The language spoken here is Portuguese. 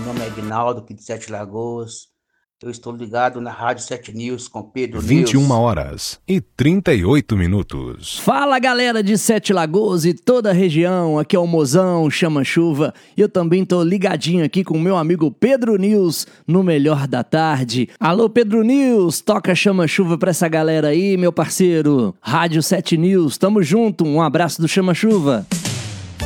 nome é Aguinaldo, aqui de Sete Lagoas. Eu estou ligado na Rádio 7 News com Pedro 21 News. horas e 38 minutos. Fala galera de Sete Lagoas e toda a região, aqui é o Mozão, Chama Chuva. E eu também tô ligadinho aqui com o meu amigo Pedro News no Melhor da Tarde. Alô Pedro News, toca Chama Chuva pra essa galera aí, meu parceiro. Rádio 7 News, tamo junto, um abraço do Chama Chuva.